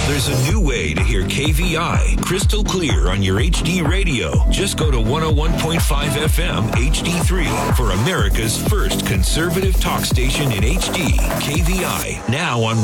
There's a new way to hear KVI crystal clear on your HD radio. Just go to 101.5 FM HD3 for America's first conservative talk station in HD. KVI, now on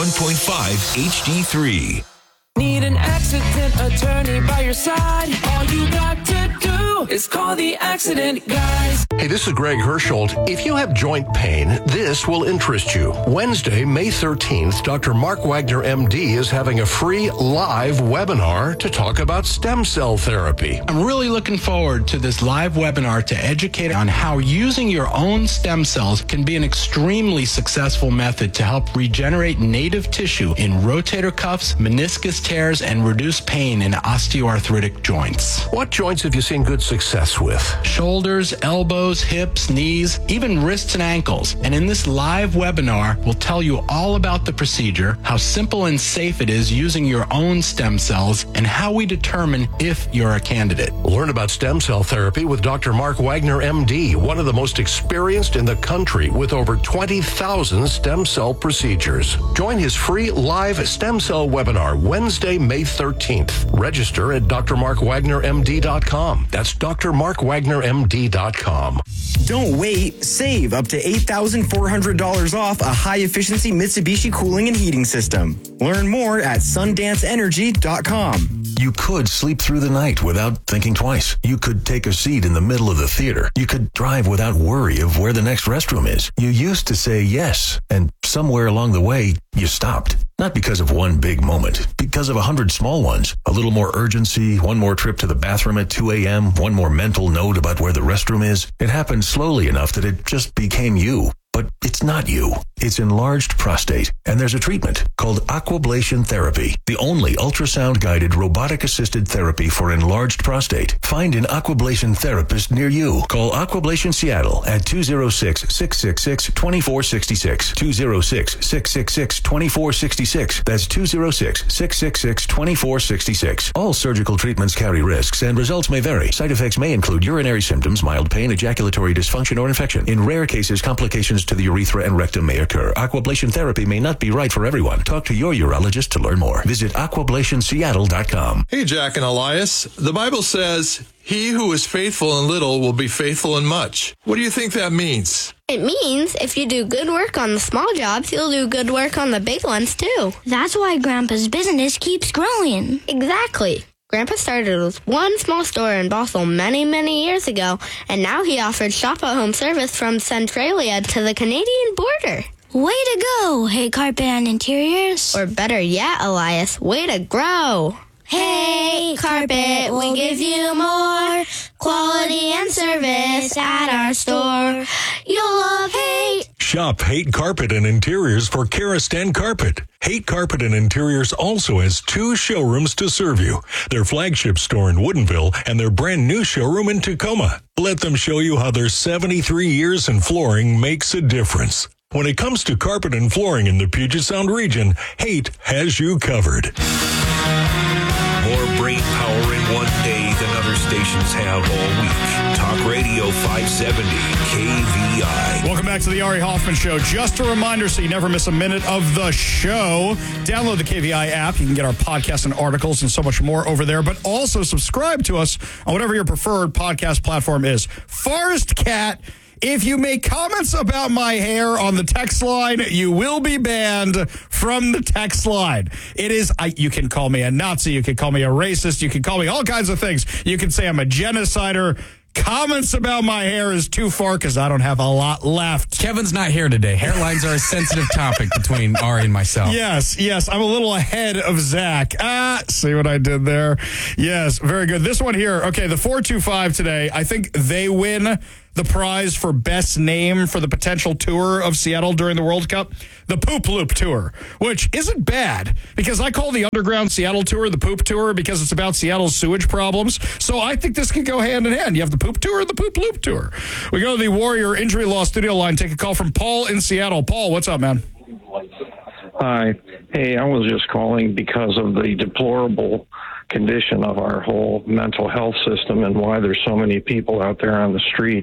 101.5 HD3. Need an accident attorney by your side? All you got to do is call the Accident Guys. Hey, this is Greg Hersholt. If you have joint pain, this will interest you. Wednesday, May 13th, Dr. Mark Wagner, MD, is having a free live webinar to talk about stem cell therapy. I'm really looking forward to this live webinar to educate on how using your own stem cells can be an extremely successful method to help regenerate native tissue in rotator cuffs, meniscus tears, and reduce pain in osteoarthritic joints. What joints have you seen good success with? Shoulders, elbows, hips, knees, even wrists and ankles. And in this live webinar, we'll tell you all about the procedure, how simple and safe it is using your own stem cells, and how we determine if you're a candidate. Learn about stem cell therapy with Dr. Mark Wagner, MD, one of the most experienced in the country with over 20,000 stem cell procedures. Join his free live stem cell webinar Wednesday, May 13th. Register at drmarkwagnermd.com. That's drmarkwagnermd.com. Don't wait. Save up to $8,400 off a high-efficiency Mitsubishi cooling and heating system. Learn more at sundanceenergy.com. You could sleep through the night without thinking twice. You could take a seat in the middle of the theater. You could drive without worry of where the next restroom is. You used to say yes, and somewhere along the way, you stopped. Not because of one big moment, because of 100 small ones. A little more urgency, one more trip to the bathroom at 2 a.m., one more mental note about where the restroom is. It happened slowly enough that it just became you. But it's not you. It's enlarged prostate, and there's a treatment called aquablation therapy, the only ultrasound-guided robotic-assisted therapy for enlarged prostate. Find an aquablation therapist near you. Call Aquablation Seattle at 206-666-2466, 206-666-2466. That's 206-666-2466. All surgical treatments carry risks, and results may vary. Side effects may include urinary symptoms, mild pain, ejaculatory dysfunction, or infection. In rare cases, complications to the urethra and rectum may occur. Aquablation therapy may not be right for everyone. Talk to your urologist to learn more. Visit aquablationseattle.com. Hey, Jack and Elias. The Bible says, "He who is faithful in little will be faithful in much." What do you think that means? It means if you do good work on the small jobs, you'll do good work on the big ones, too. That's why Grandpa's business keeps growing. Exactly. Grandpa started with one small store in Bothell many, many years ago, and now he offers shop-at-home service from Centralia to the Canadian border. Way to go, Hey Carpet and Interiors. Or better yet, Elias, way to grow. Hey Carpet, we'll give you more quality and service at our store. You'll love Haight. Shop Haight Carpet and Interiors for Karastan Carpet. Haight Carpet and Interiors also has 2 showrooms to serve you. Their flagship store in Woodinville and their brand new showroom in Tacoma. Let them show you how their 73 years in flooring makes a difference. When it comes to carpet and flooring in the Puget Sound region, Haight has you covered. More brain power in one day than other stations have all week. Talk Radio 570 KVI. Welcome back to the Ari Hoffman Show. Just a reminder so you never miss a minute of the show. Download the KVI app. You can get our podcasts and articles and so much more over there. But also subscribe to us on whatever your preferred podcast platform is. Forest Cat. If you make comments about my hair on the text line, you will be banned from the text line. It is, you can call me a Nazi, you can call me a racist, you can call me all kinds of things. You can say I'm a genocider. Comments about my hair is too far because I don't have a lot left. Kevin's not here today. Hairlines are a sensitive topic between Ari and myself. Yes. I'm a little ahead of Zach. See what I did there? Yes, very good. This one here, okay, the 425 today, I think they win the prize for best name for the potential tour of Seattle during the World Cup, the Poop Loop Tour, which isn't bad because I call the Underground Seattle Tour the Poop Tour because it's about Seattle's sewage problems. So I think this can go hand in hand. You have the Poop Tour and the Poop Loop Tour. We go to the Warrior Injury Law studio line, take a call from Paul in Seattle. Paul, what's up, man? Hi. Hey, I was just calling because of the deplorable condition of our whole mental health system and why there's so many people out there on the street.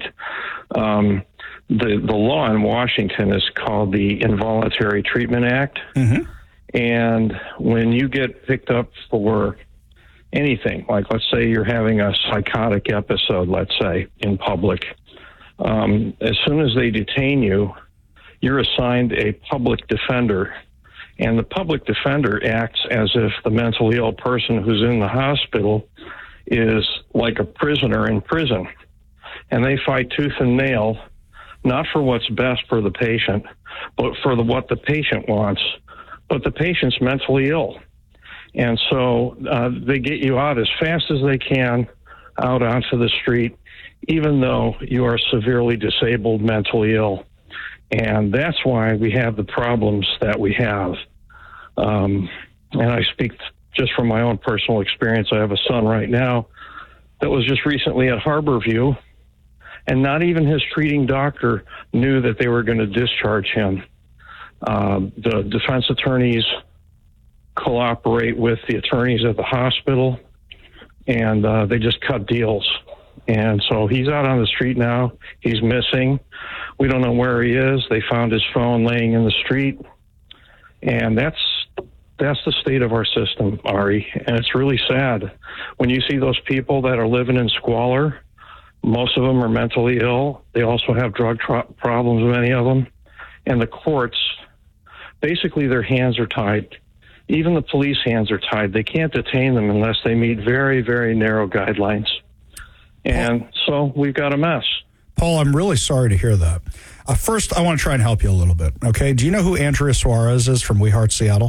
The law in Washington is called the Involuntary Treatment Act. Mm-hmm. And when you get picked up for anything, like let's say you're having a psychotic episode, let's say, in public, as soon as they detain you, you're assigned a public defender. And the public defender acts as if the mentally ill person who's in the hospital is like a prisoner in prison. And they fight tooth and nail, not for what's best for the patient, but for what the patient wants. But the patient's mentally ill. And so they get you out as fast as they can, out onto the street, even though you are severely disabled, mentally ill. And that's why we have the problems that we have. And I speak just from my own personal experience. I have a son right now that was just recently at Harborview, and not even his treating doctor knew that they were going to discharge him. The defense attorneys cooperate with the attorneys at the hospital, and they just cut deals. And so he's out on the street now. He's missing. We don't know where he is. They found his phone laying in the street. And that's the state of our system, Ari. And it's really sad. When you see those people that are living in squalor, most of them are mentally ill. They also have drug problems, many of them. And the courts, basically their hands are tied. Even the police hands are tied. They can't detain them unless they meet very, very narrow guidelines. And so we've got a mess. Paul, I'm really sorry to hear that. First, I want to try and help you a little bit, okay? Do you know who Andrea Suarez is from We Heart Seattle?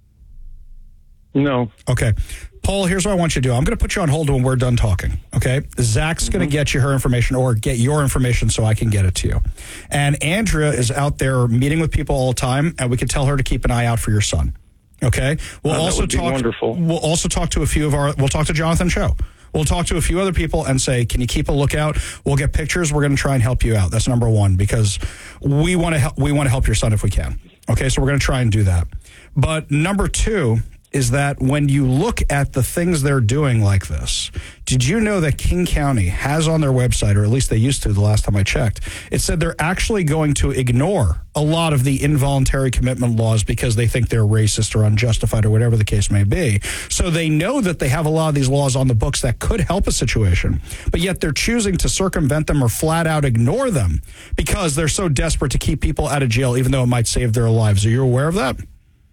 No. Okay. Paul, here's what I want you to do. I'm going to put you on hold when we're done talking, okay? Zach's going to get you her information, or get your information so I can get it to you. And Andrea is out there meeting with people all the time, and we can tell her to keep an eye out for your son, okay? We'll also talk. Wonderful. We'll also talk to we'll talk to Jonathan Cho. We'll talk to a few other people and say, can you keep a lookout? We'll get pictures. We're going to try and help you out. That's number one, because we want to help your son if we can. Okay, so we're going to try and do that. But number two is that when you look at the things they're doing like this, did you know that King County has on their website, or at least they used to the last time I checked, it said they're actually going to ignore a lot of the involuntary commitment laws because they think they're racist or unjustified or whatever the case may be. So they know that they have a lot of these laws on the books that could help a situation, but yet they're choosing to circumvent them or flat out ignore them because they're so desperate to keep people out of jail, even though it might save their lives. Are you aware of that?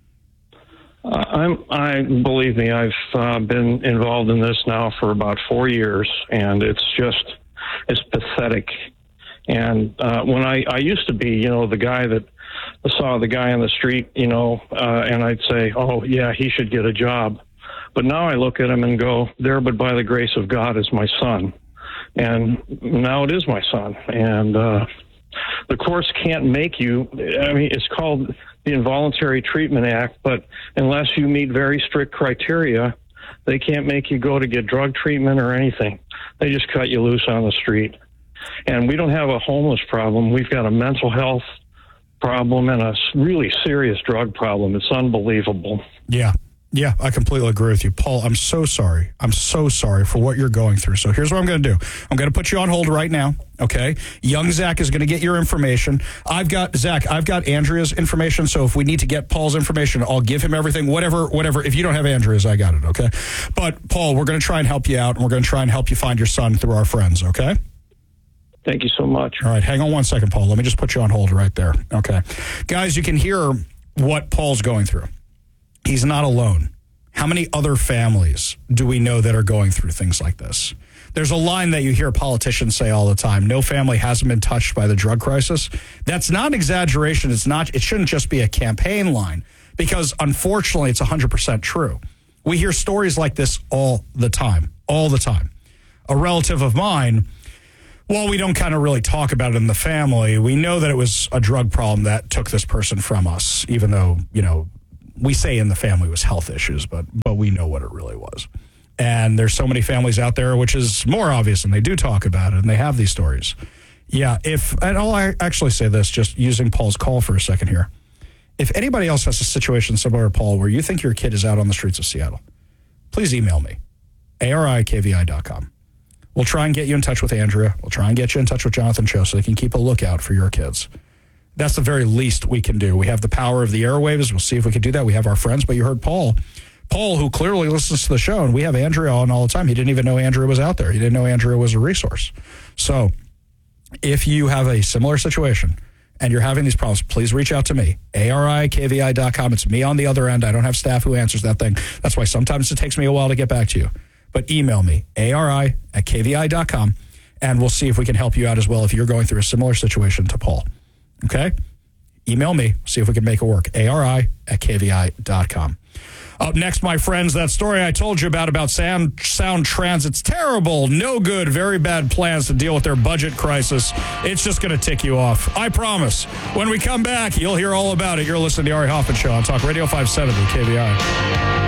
Believe me, I've been involved in this now for about 4 years, and it's pathetic. And when I used to be, the guy that saw the guy on the street, and I'd say, oh, yeah, he should get a job. But now I look at him and go, there, but by the grace of God is my son. And now it is my son. And the courts can't make you, it's called the Involuntary Treatment Act, but unless you meet very strict criteria, they can't make you go to get drug treatment or anything. They just cut you loose on the street. And we don't have a homeless problem. We've got a mental health problem and a really serious drug problem. It's unbelievable. Yeah, I completely agree with you. Paul, I'm so sorry. I'm so sorry for what you're going through. So here's what I'm going to do. I'm going to put you on hold right now, okay? Young Zach is going to get your information. I've got Andrea's information, so if we need to get Paul's information, I'll give him everything, whatever. If you don't have Andrea's, I got it, okay? But, Paul, we're going to try and help you out, and we're going to try and help you find your son through our friends, okay? Thank you so much. All right, hang on one second, Paul. Let me just put you on hold right there, okay? Guys, you can hear what Paul's going through. He's not alone. How many other families do we know that are going through things like this? There's a line that you hear politicians say all the time: no family hasn't been touched by the drug crisis. That's not an exaggeration. It shouldn't just be a campaign line, because unfortunately it's 100% true. We hear stories like this all the time. A relative of mine, while we don't kind of really talk about it in the family, we know that it was a drug problem that took this person from us, even though, we say in the family it was health issues, but we know what it really was. And there's so many families out there, which is more obvious, and they do talk about it, and they have these stories. Yeah, and I'll actually say this, just using Paul's call for a second here. If anybody else has a situation similar to Paul where you think your kid is out on the streets of Seattle, please email me, ari@kvi.com. We'll try and get you in touch with Andrea. We'll try and get you in touch with Jonathan Cho so they can keep a lookout for your kids. That's the very least we can do. We have the power of the airwaves. We'll see if we can do that. We have our friends, but you heard Paul, who clearly listens to the show, and we have Andrea on all the time. He didn't even know Andrea was out there. He didn't know Andrea was a resource. So if you have a similar situation and you're having these problems, please reach out to me, ARI@KVI.com. It's me on the other end. I don't have staff who answers that thing. That's why sometimes it takes me a while to get back to you. But email me, ARI@KVI.com, and we'll see if we can help you out as well if you're going through a similar situation to Paul. Okay? Email me, see if we can make it work, ARI@KVI.com. Up next, my friends, that story I told you about Sound Transit's terrible, no good, very bad plans to deal with their budget crisis. It's just going to tick you off. I promise. When we come back, you'll hear all about it. You're listening to the Ari Hoffman Show on Talk Radio 570 KVI.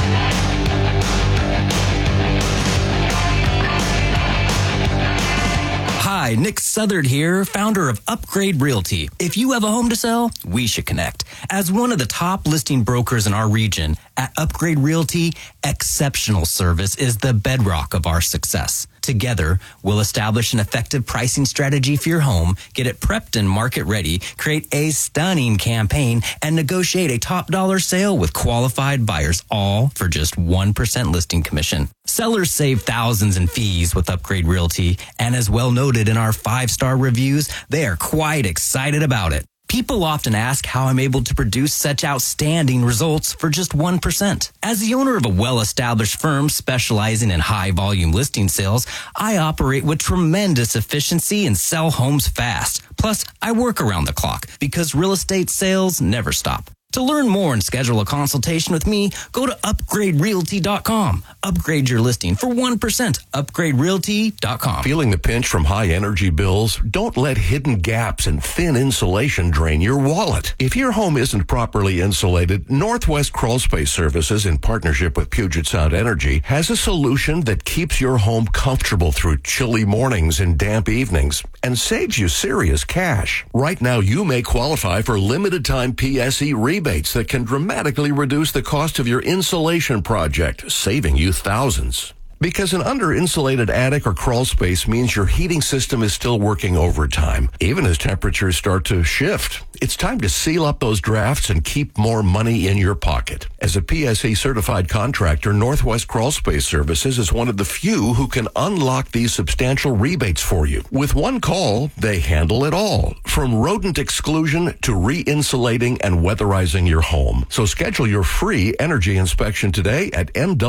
Hi, Nick Southard here, founder of Upgrade Realty. If you have a home to sell, we should connect. As one of the top listing brokers in our region, at Upgrade Realty, exceptional service is the bedrock of our success. Together, we'll establish an effective pricing strategy for your home, get it prepped and market ready, create a stunning campaign, and negotiate a top dollar sale with qualified buyers, all for just 1% listing commission. Sellers save thousands in fees with Upgrade Realty, and as well noted in our 5-star reviews, they are quite excited about it. People often ask how I'm able to produce such outstanding results for just 1%. As the owner of a well-established firm specializing in high-volume listing sales, I operate with tremendous efficiency and sell homes fast. Plus, I work around the clock because real estate sales never stop. To learn more and schedule a consultation with me, go to upgraderealty.com. Upgrade your listing for 1%. Upgraderealty.com. Feeling the pinch from high energy bills? Don't let hidden gaps and thin insulation drain your wallet. If your home isn't properly insulated, Northwest Crawl Space Services, in partnership with Puget Sound Energy, has a solution that keeps your home comfortable through chilly mornings and damp evenings and saves you serious cash. Right now, you may qualify for limited time PSE rebates that can dramatically reduce the cost of your insulation project, saving you thousands. Because an under-insulated attic or crawl space means your heating system is still working overtime, even as temperatures start to shift. It's time to seal up those drafts and keep more money in your pocket. As a PSE certified contractor, Northwest Crawl Space Services is one of the few who can unlock these substantial rebates for you. With one call, they handle it all, from rodent exclusion to re-insulating and weatherizing your home. So schedule your free energy inspection today at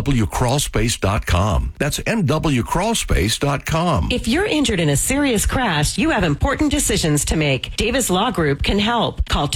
nwcrawlspace.com. That's nwcrawlspace.com. If you're injured in a serious crash, you have important decisions to make. Davis Law Group can help. Call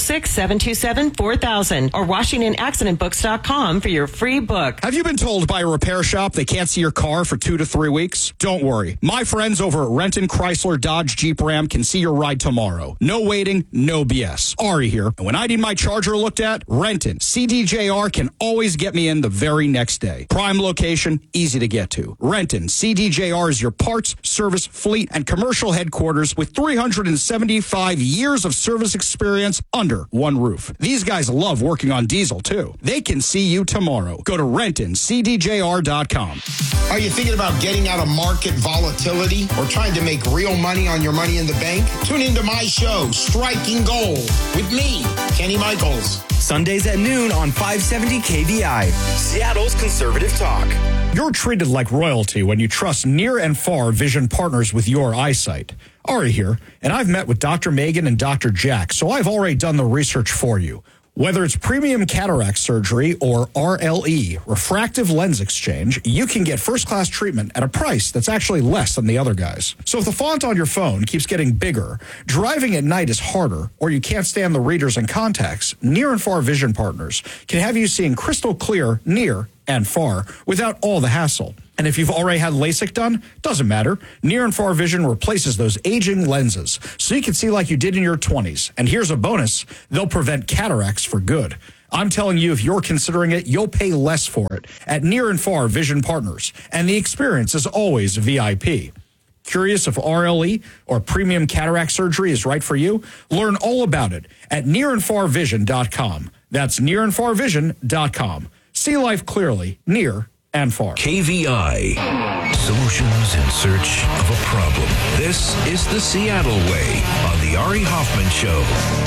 206-727-4000 or WashingtonAccidentBooks.com for your free book. Have you been told by a repair shop they can't see your car for 2 to 3 weeks? Don't worry. My friends over at Renton Chrysler Dodge Jeep Ram can see your ride tomorrow. No waiting, no BS. Ari here. And when I need my Charger looked at, Renton CDJR can always get me in the very next day. Prime location, easy to get to. Renton CDJR is your parts, service, fleet, and commercial headquarters with 375 years of service experience under one roof. These guys love working on diesel, too. They can see you tomorrow. Go to RentonCDJR.com. Are you thinking about getting out of market volatility or trying to make real money on your money in the bank? Tune into my show, Striking Gold, with me, Kenny Michaels. Sundays at noon on 570 KVI, Seattle's conservative talk. You're treated like royalty when you trust near and far vision partners with your eyesight. Ari here, and I've met with Dr. Megan and Dr. Jack, so I've already done the research for you. Whether it's premium cataract surgery or RLE, refractive lens exchange, you can get first-class treatment at a price that's actually less than the other guys. So if the font on your phone keeps getting bigger, driving at night is harder, or you can't stand the readers and contacts, Near and Far Vision Partners can have you seeing crystal clear near and far without all the hassle. And if you've already had LASIK done, doesn't matter. Near and Far Vision replaces those aging lenses so you can see like you did in your 20s. And here's a bonus. They'll prevent cataracts for good. I'm telling you, if you're considering it, you'll pay less for it at Near and Far Vision Partners. And the experience is always VIP. Curious if RLE or premium cataract surgery is right for you? Learn all about it at nearandfarvision.com. That's nearandfarvision.com. See life clearly, near and far. KVI. solutions in search of a problem. This is the Seattle Way on the Ari Hoffman Show.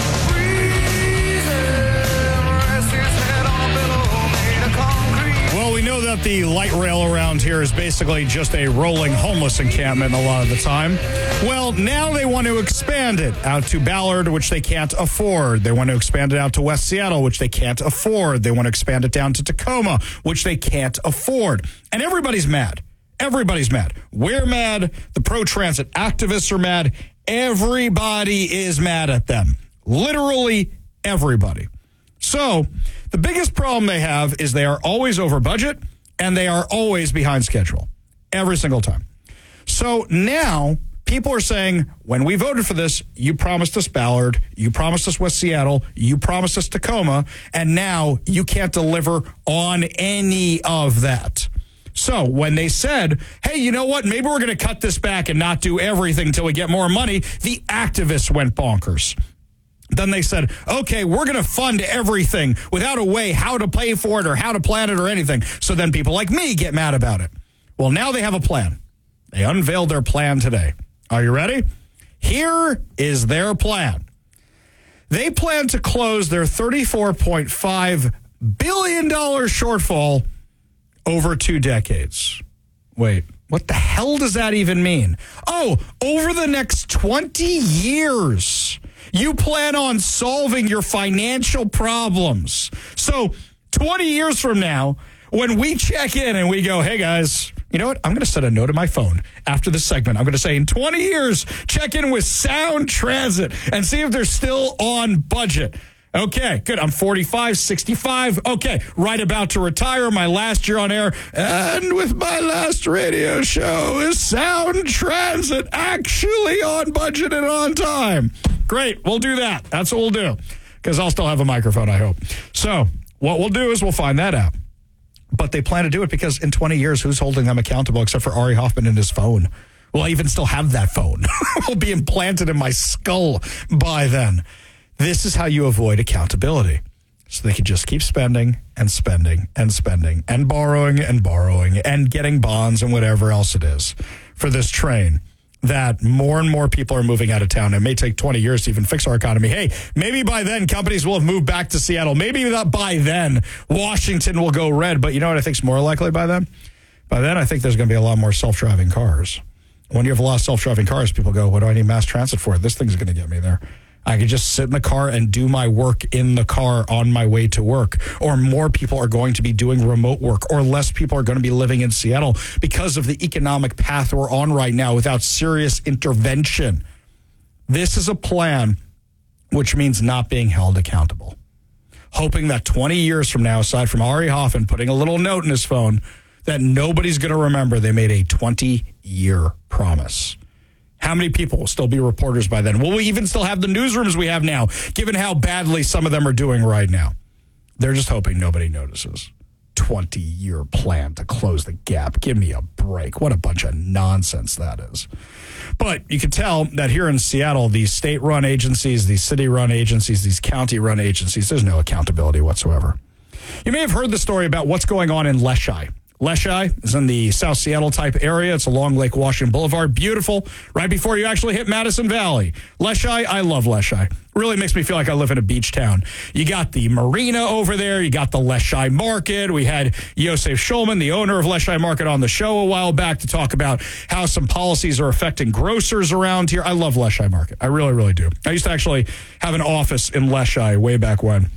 Well, we know that the light rail around here is basically just a rolling homeless encampment a lot of the time. Well, now they want to expand it out to Ballard, which they can't afford. They want to expand it out to West Seattle, which they can't afford. They want to expand it down to Tacoma, which they can't afford. And everybody's mad. Everybody's mad. We're mad. The pro-transit activists are mad. Everybody is mad at them. Literally everybody. So the biggest problem they have is they are always over budget and they are always behind schedule every single time. So now people are saying, when we voted for this, you promised us Ballard, you promised us West Seattle, you promised us Tacoma, and now you can't deliver on any of that. So when they said, hey, you know what, maybe we're going to cut this back and not do everything until we get more money, the activists went bonkers. Then they said, okay, we're going to fund everything without a way how to pay for it or how to plan it or anything. So then people like me get mad about it. Well, now they have a plan. They unveiled their plan today. Are you ready? Here is their plan. They plan to close their $34.5 billion shortfall over 2 decades. Wait, what the hell does that even mean? Oh, over the next 20 years. You plan on solving your financial problems. So 20 years from now, when we check in and we go, hey, guys, you know what? I'm going to set a note in my phone after this segment. I'm going to say in 20 years, check in with Sound Transit and see if they're still on budget. Okay, good. I'm 45, 65. Okay, right about to retire, my last year on air. And with my last radio show, is Sound Transit actually on budget and on time? Great, we'll do that. That's what we'll do, because I'll still have a microphone, I hope. So what we'll do is we'll find that out. But they plan to do it because in 20 years, who's holding them accountable except for Ari Hoffman and his phone? Will I even still have that phone? It will be implanted in my skull by then. This is how you avoid accountability. So they can just keep spending and spending and spending and borrowing and getting bonds and whatever else it is for this train that more and more people are moving out of town. It may take 20 years to even fix our economy. Hey, maybe by then companies will have moved back to Seattle. Maybe not by then Washington will go red. But you know what I think is more likely by then? By then I think there's going to be a lot more self-driving cars. When you have a lot of self-driving cars, people go, what do I need mass transit for? This thing's going to get me there. I could just sit in the car and do my work in the car on my way to work. Or more people are going to be doing remote work, or less people are going to be living in Seattle because of the economic path we're on right now without serious intervention. This is a plan which means not being held accountable. Hoping that 20 years from now, aside from Ari Hoffman putting a little note in his phone, that nobody's going to remember they made a 20-year promise. How many people will still be reporters by then? Will we even still have the newsrooms we have now, given how badly some of them are doing right now? They're just hoping nobody notices. 20-year plan to close the gap. Give me a break. What a bunch of nonsense that is. But you can tell that here in Seattle, these state-run agencies, these city-run agencies, these county-run agencies, there's no accountability whatsoever. You may have heard the story about what's going on in Leschi. Leschi is in the South Seattle type area. It's along Lake Washington Boulevard. Beautiful. Right before you actually hit Madison Valley. Leschi, I love Leschi. Really makes me feel like I live in a beach town. You got the marina over there. You got the Leschi Market. We had Yosef Shulman, the owner of Leschi Market, on the show a while back to talk about how some policies are affecting grocers around here. I love Leschi Market. I really, really do. I used to actually have an office in Leschi way back when.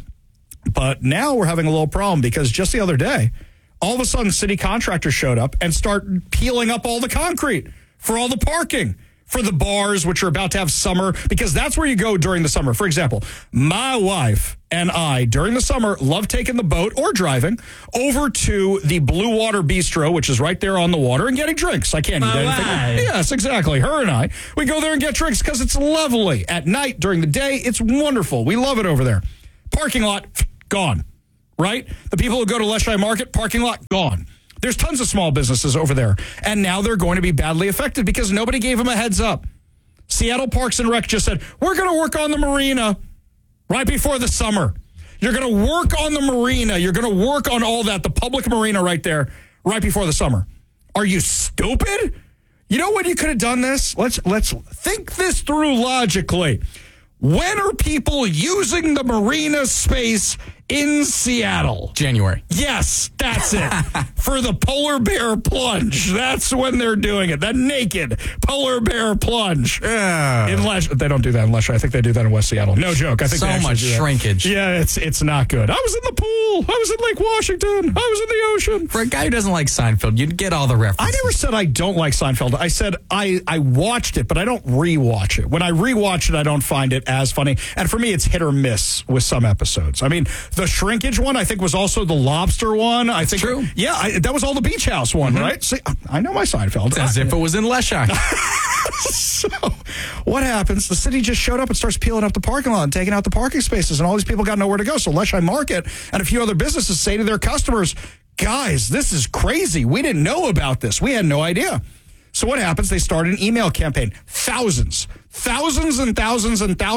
But now we're having a little problem because just the other day, all of a sudden, city contractors showed up and start peeling up all the concrete for all the parking, for the bars, which are about to have summer, because that's where you go during the summer. For example, my wife and I, during the summer, love taking the boat or driving over to the Blue Water Bistro, which is right there on the water, and getting drinks. I can't eat anything. Yes, exactly. Her and I, we go there and get drinks because it's lovely. At night, during the day, it's wonderful. We love it over there. Parking lot, gone. Right? The people who go to Leschi Market, parking lot, gone. There's tons of small businesses over there. And now they're going to be badly affected because nobody gave them a heads up. Seattle Parks and Rec just said, we're going to work on the marina right before the summer. You're going to work on the marina. You're going to work on all that, the public marina right there, right before the summer. Are you stupid? stupid? You know when you could have done this? Let's think this through logically. When are people using the marina space in Seattle? January. Yes, that's it. For the polar bear plunge. That's when they're doing it. The naked polar bear plunge. Unless they don't do that in Lesher. I think they do that in West Seattle. No joke. I think so much shrinkage. Yeah, it's not good. I was in the pool. I was in Lake Washington. I was in the ocean. For a guy who doesn't like Seinfeld, you'd get all the references. I never said I don't like Seinfeld. I said I watched it, but I don't rewatch it. When I rewatch it, I don't find it as funny. And for me, it's hit or miss with some episodes. I mean, the shrinkage one, I think, was also the lobster one. I think true. Yeah, that was all the beach house one, right? See, I know my Seinfeld. It's as if it was in Lesher. So, what happens? The city just showed up and starts peeling up the parking lot and taking out the parking spaces, and all these people got nowhere to go. So Lesher Market and a few other businesses say to their customers, guys, this is crazy. We didn't know about this. We had no idea. So what happens? They start an email campaign. Thousands and thousands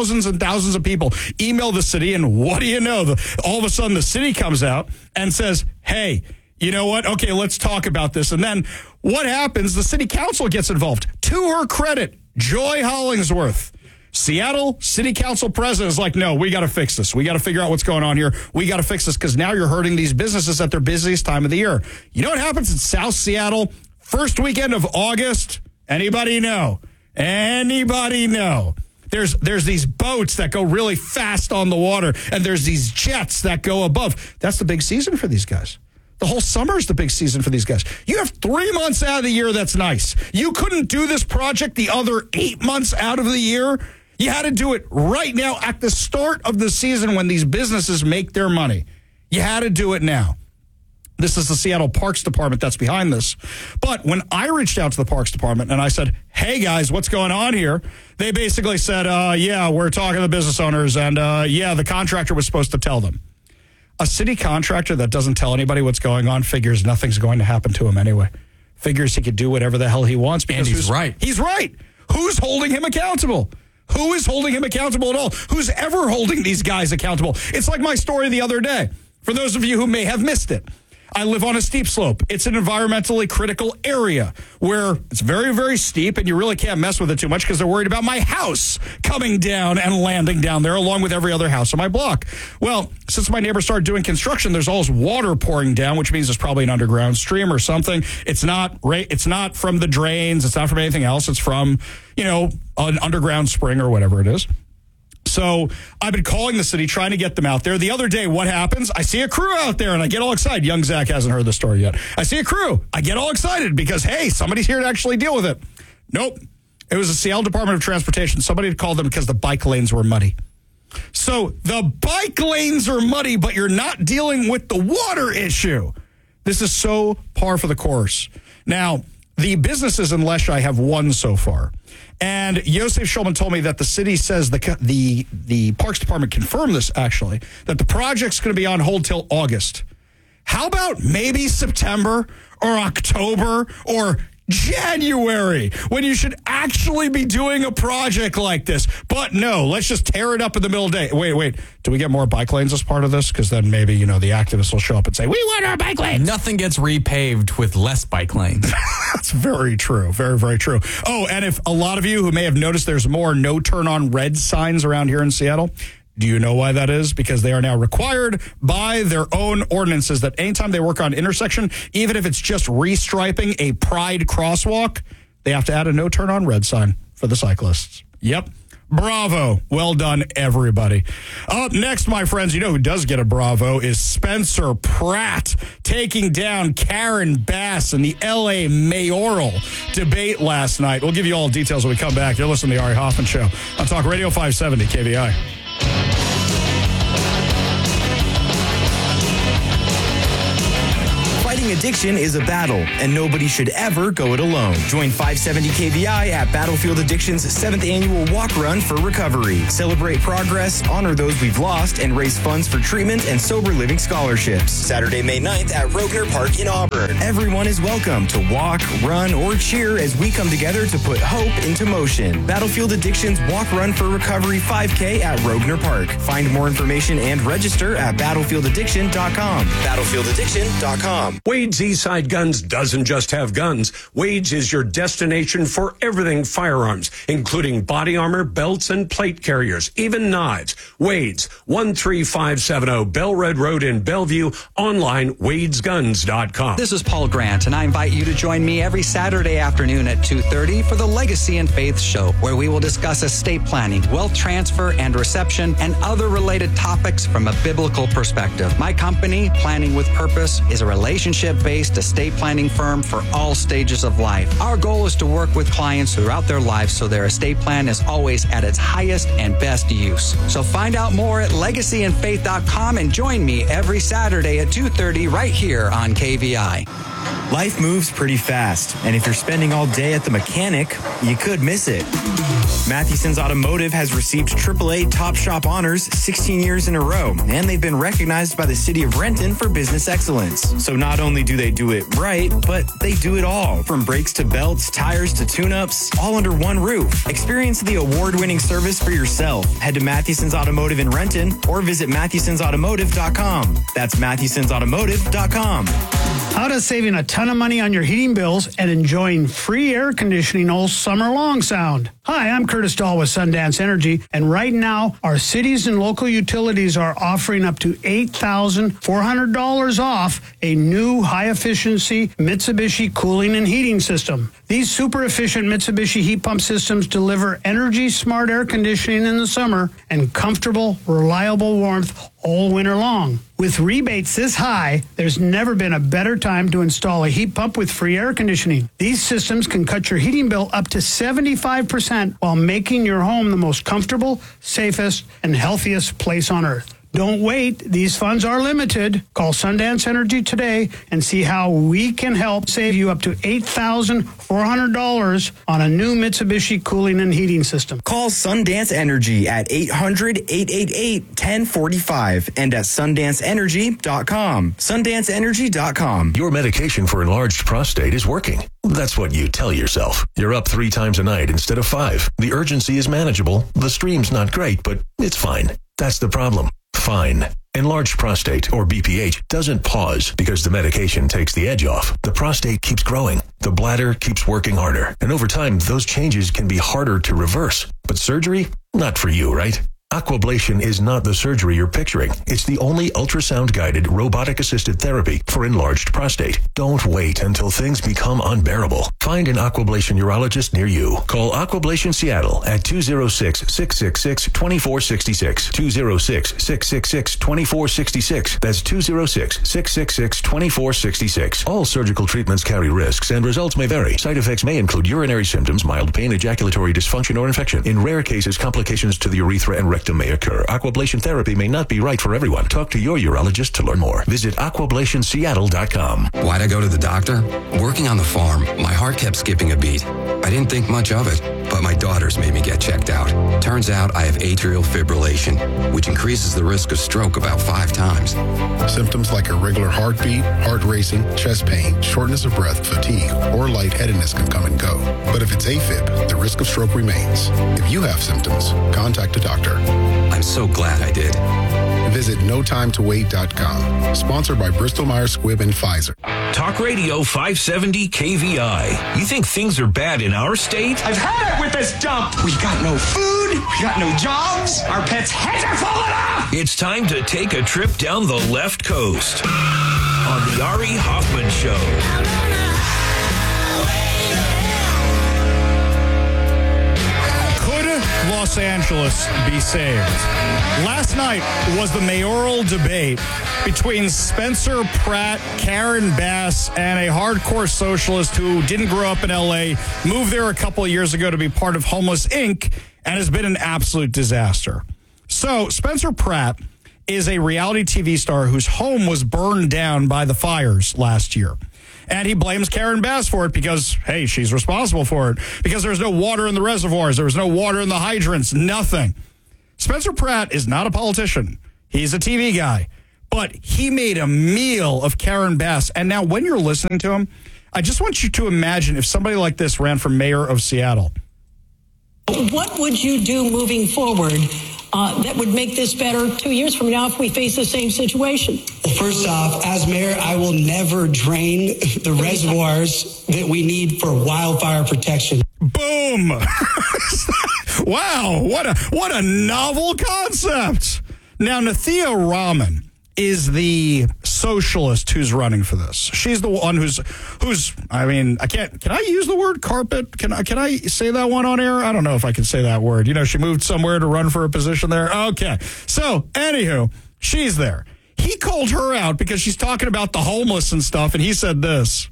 of people email the city, and what do you know? All of a sudden, the city comes out and says, hey, you know what? Okay, let's talk about this. And then what happens? The city council gets involved. To her credit, Joy Hollingsworth, Seattle City Council president, is like, no, we got to fix this. We got to figure out what's going on here. We got to fix this because now you're hurting these businesses at their busiest time of the year. You know what happens in South Seattle? First weekend of August? Anybody know? Anybody know? There's these boats that go really fast on the water, and there's these jets that go above. That's the big season for these guys. The whole summer is the big season for these guys. You have 3 months out of the year that's nice. You couldn't do this project the other 8 months out of the year. You had to do it right now at the start of the season when these businesses make their money. You had to do it now. This is the Seattle Parks Department that's behind this. But when I reached out to the Parks Department and I said, hey, guys, what's going on here? They basically said, yeah, we're talking to the business owners, and yeah, the contractor was supposed to tell them. A city contractor that doesn't tell anybody what's going on figures nothing's going to happen to him anyway. Figures he could do whatever the hell he wants. And he's right. He's right. Who's holding him accountable? Who is holding him accountable at all? Who's ever holding these guys accountable? It's like my story the other day. For those of you who may have missed it. I live on a steep slope. It's an environmentally critical area where it's very, very steep, and you really can't mess with it too much because they're worried about my house coming down and landing down there along with every other house on my block. Well, since my neighbor started doing construction, there's all this water pouring down, which means there's probably an underground stream or something. It's not from the drains. It's not from anything else. It's from, an underground spring or whatever it is. So I've been calling the city, trying to get them out there. The other day, what happens? I see a crew out there, and I get all excited. Young Zach hasn't heard the story yet. I see a crew. I get all excited because, hey, somebody's here to actually deal with it. Nope. It was the Seattle Department of Transportation. Somebody had called them because the bike lanes were muddy. So the bike lanes are muddy, but you're not dealing with the water issue. This is so par for the course. Now, the businesses in Leschi have won so far. And Yosef Schulman told me that the city says the Parks Department confirmed this, actually, that the project's going to be on hold till August. How about maybe September or October or January, when you should actually be doing a project like this? But no, let's just tear it up in the middle of the day. Wait. Do we get more bike lanes as part of this? Because then maybe, the activists will show up and say, we want our bike lanes. Nothing gets repaved with less bike lanes. That's very true. Very, very true. Oh, and if a lot of you who may have noticed there's more no turn on red signs around here in Seattle, do you know why that is? Because they are now required by their own ordinances that anytime they work on intersection, even if it's just restriping a pride crosswalk, they have to add a no turn on red sign for the cyclists. Yep. Bravo. Well done, everybody. Up next, my friends, you know who does get a bravo is Spencer Pratt taking down Karen Bass in the L.A. mayoral debate last night. We'll give you all details when we come back. You're listening to the Ari Hoffman Show on Talk Radio 570 KVI. Fighting addiction is a battle, and nobody should ever go it alone. Join 570 KVI at Battlefield Addiction's 7th annual walk run for recovery. Celebrate progress, honor those we've lost, and raise funds for treatment and sober living scholarships. Saturday, May 9th at Rogner Park in Auburn. Everyone is welcome to walk, run, or cheer as we come together to put hope into motion. Battlefield Addiction's Walk Run for Recovery 5K at Rogner Park. Find more information and register at BattlefieldAddiction.com. BattlefieldAddiction.com. Wait Wade's Eastside Guns doesn't just have guns. Wade's is your destination for everything firearms, including body armor, belts, and plate carriers, even knives. Wade's, 13570 Bellred Road in Bellevue. Online, wadesguns.com. This is Paul Grant, and I invite you to join me every Saturday afternoon at 2:30 for the Legacy and Faith Show, where we will discuss estate planning, wealth transfer and reception, and other related topics from a biblical perspective. My company, Planning with Purpose, is a relationship-based estate planning firm for all stages of life. Our goal is to work with clients throughout their lives so their estate plan is always at its highest and best use. So find out more at legacyandfaith.com and join me every Saturday at 2:30 right here on KVI. Life moves pretty fast, and if you're spending all day at the mechanic, you could miss it. Matheson's Automotive has received AAA Top Shop honors 16 years in a row, and they've been recognized by the city of Renton for business excellence. So not only do they do it right, but they do it all, from brakes to belts, tires to tune-ups, all under one roof. Experience the award-winning service for yourself. Head to Matheson's Automotive in Renton or visit mathesonsautomotive.com. That's mathesonsautomotive.com. How does saving a ton of money on your heating bills and enjoying free air conditioning all summer long sound? Hi, I'm Curtis Dahl with Sundance Energy, and right now, our cities and local utilities are offering up to $8,400 off a new high-efficiency Mitsubishi cooling and heating system. These super-efficient Mitsubishi heat pump systems deliver energy-smart air conditioning in the summer and comfortable, reliable warmth all winter long. With rebates this high, there's never been a better time to install a heat pump with free air conditioning. These systems can cut your heating bill up to 75% while making your home the most comfortable, safest, and healthiest place on earth. Don't wait. These funds are limited. Call Sundance Energy today and see how we can help save you up to $8,400 on a new Mitsubishi cooling and heating system. Call Sundance Energy at 800-888-1045 and at sundanceenergy.com. Sundanceenergy.com. Your medication for enlarged prostate is working. That's what you tell yourself. You're up 3 times a night instead of 5. The urgency is manageable. The stream's not great, but it's fine. That's the problem. Fine. Enlarged prostate, or BPH, doesn't pause because the medication takes the edge off. The prostate keeps growing. The bladder keeps working harder. And over time, those changes can be harder to reverse. But surgery? Not for you, right? Aquablation is not the surgery you're picturing. It's the only ultrasound-guided, robotic-assisted therapy for enlarged prostate. Don't wait until things become unbearable. Find an Aquablation urologist near you. Call Aquablation Seattle at 206-666-2466. 206-666-2466. That's 206-666-2466. All surgical treatments carry risks, and results may vary. Side effects may include urinary symptoms, mild pain, ejaculatory dysfunction, or infection. In rare cases, complications to the urethra and rectum may occur. Aquablation therapy may not be right for everyone. Talk to your urologist to learn more. Visit aquablationseattle.com. Why'd I go to the doctor? Working on the farm, my heart kept skipping a beat. I didn't think much of it, but my daughters made me get checked out. Turns out I have atrial fibrillation, which increases the risk of stroke about 5 times. Symptoms like irregular heartbeat, heart racing, chest pain, shortness of breath, fatigue, or lightheadedness can come and go. But if it's AFib, the risk of stroke remains. If you have symptoms, contact a doctor. I'm so glad I did. Visit notimetowait.com. Sponsored by Bristol-Myers Squibb and Pfizer. Talk Radio 570 KVI. You think things are bad in our state? I've had it with this dump. We got no food. We got no jobs. Our pets' heads are falling off. It's time to take a trip down the left coast on the Ari Hoffman Show. Los Angeles be saved. Last night was the mayoral debate between Spencer Pratt, Karen Bass, and a hardcore socialist who didn't grow up in L.A., moved there a couple of years ago to be part of Homeless Inc., and has been an absolute disaster. So Spencer Pratt is a reality TV star whose home was burned down by the fires last year. And he blames Karen Bass for it because, hey, she's responsible for it. Because there was no water in the reservoirs. There was no water in the hydrants. Nothing. Spencer Pratt is not a politician. He's a TV guy. But he made a meal of Karen Bass. And now when you're listening to him, I just want you to imagine if somebody like this ran for mayor of Seattle. What would you do moving forward that would make this better 2 years from now if we face the same situation? First off, as mayor, I will never drain the reservoirs that we need for wildfire protection. Boom! Wow, what a novel concept. Now, Nathia Rahman is the socialist who's running for this. She's the one who's I mean, can I use the word carpet? Can I say that one on air? I don't know if I can say that word. You know, she moved somewhere to run for a position there. Okay. So, anywho, she's there. He called her out because she's talking about the homeless and stuff, and he said this.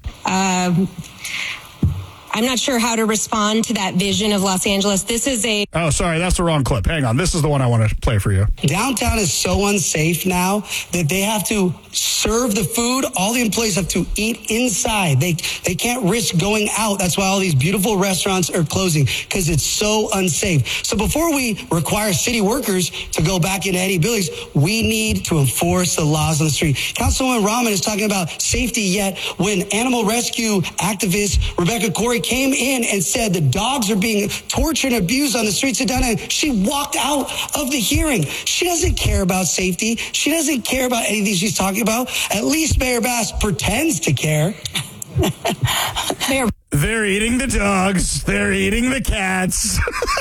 I'm not sure how to respond to that vision of Los Angeles. This is a... Oh, sorry, that's the wrong clip. Hang on. This is the one I want to play for you. Downtown is so unsafe now that they have to serve the food. All the employees have to eat inside. They can't risk going out. That's why all these beautiful restaurants are closing, because it's so unsafe. So before we require city workers to go back into Eddie Billy's, we need to enforce the laws on the street. Councilwoman Rahman is talking about safety, yet when animal rescue activist Rebecca Corey came in and said the dogs are being tortured and abused on the streets of downtown, she walked out of the hearing. She doesn't care about safety. She doesn't care about anything she's talking about. At least Mayor Bass pretends to care. They're eating the dogs. They're eating the cats.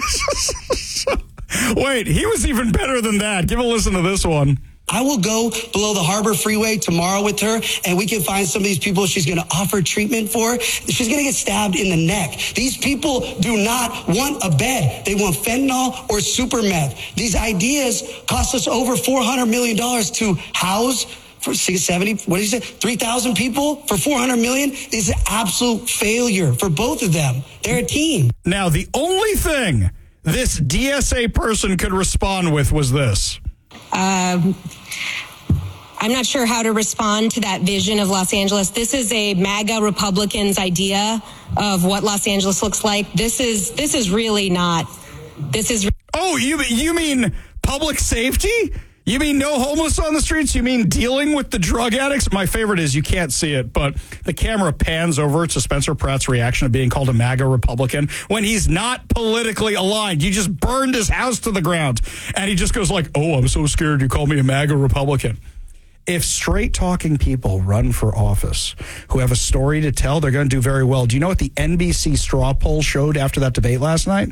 Wait, he was even better than that. Give a listen to this one. I will go below the Harbor Freeway tomorrow with her, and we can find some of these people she's going to offer treatment for. She's going to get stabbed in the neck. These people do not want a bed. They want fentanyl or super meth. These ideas cost us over $400 million to house for 670, what did you say, 3,000 people for $400 million? This is an absolute failure for both of them. They're a team. Now, the only thing this DSA person could respond with was this. I'm not sure how to respond to that vision of Los Angeles. This is a MAGA Republicans' idea of what Los Angeles looks like. This is really not. This is. Oh, you mean public safety? You mean no homeless on the streets? You mean dealing with the drug addicts? My favorite is, you can't see it, but the camera pans over to Spencer Pratt's reaction of being called a MAGA Republican when he's not politically aligned. You just burned his house to the ground. And he just goes like, oh, I'm so scared you call me a MAGA Republican. If straight-talking people run for office who have a story to tell, they're going to do very well. Do you know what the NBC straw poll showed after that debate last night?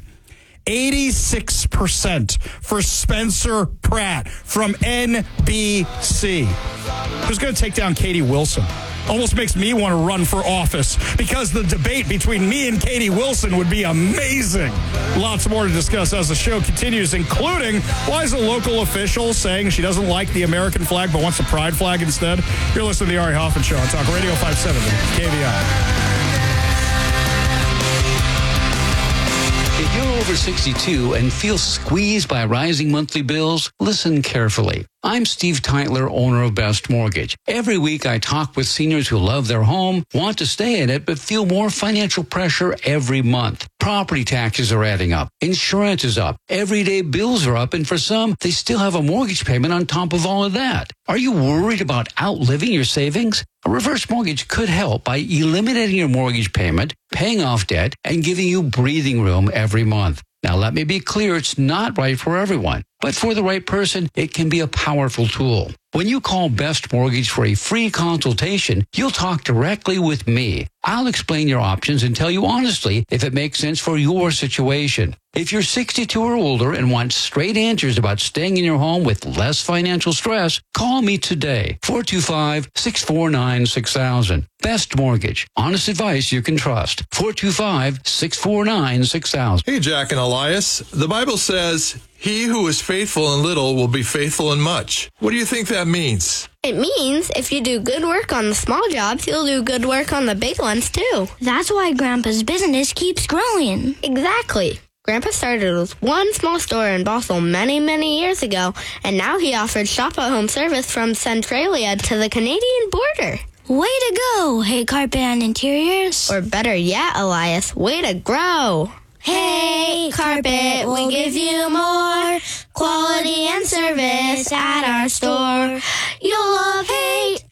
86% for Spencer Pratt from NBC. Who's going to take down Katie Wilson? Almost makes me want to run for office, because the debate between me and Katie Wilson would be amazing. Lots more to discuss as the show continues, including why is a local official saying she doesn't like the American flag but wants the pride flag instead? You're listening to the Ari Hoffman Show on Talk Radio 570 KVI. If you're over 62 and feel squeezed by rising monthly bills, listen carefully. I'm Steve Teitler, owner of Best Mortgage. Every week I talk with seniors who love their home, want to stay in it, but feel more financial pressure every month. Property taxes are adding up. Insurance is up. Everyday bills are up, and for some, they still have a mortgage payment on top of all of that. Are you worried about outliving your savings? A reverse mortgage could help by eliminating your mortgage payment, paying off debt, and giving you breathing room every month. Now, let me be clear, it's not right for everyone, but for the right person, it can be a powerful tool. When you call Best Mortgage for a free consultation, you'll talk directly with me. I'll explain your options and tell you honestly if it makes sense for your situation. If you're 62 or older and want straight answers about staying in your home with less financial stress, call me today, 425-649-6000. Best Mortgage. Honest advice you can trust. 425-649-6000. Hey, Jack and Elias. The Bible says, he who is faithful in little will be faithful in much. What do you think that means? It means if you do good work on the small jobs, you'll do good work on the big ones, too. That's why Grandpa's business keeps growing. Exactly. Grandpa started with one small store in Bothell many, many years ago, and now he offers shop-at-home service from Centralia to the Canadian border. Way to go, Hey Carpet and Interiors. Or better yet, Elias, way to grow. Hey Carpet, we'll give you more quality and service at our store. You'll love Hey.